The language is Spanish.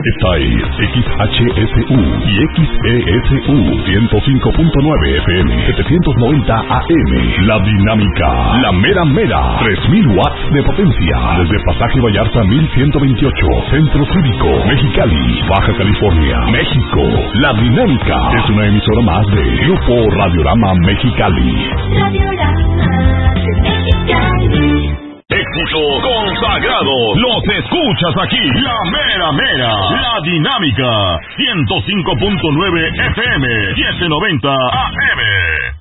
Esta es XHSU y XESU 105.9 FM, 790 AM. La Dinámica, la mera mera, 3000 watts de potencia. Desde Pasaje Vallarta 1128, Centro Cívico, Mexicali, Baja California, México. La Dinámica es una emisora más de Grupo Radiorama Mexicali. Radiorama Mexicali. Éxito consagrado, los escuchas aquí, la mera mera, la Dinámica, 105.9 FM, 790 AM.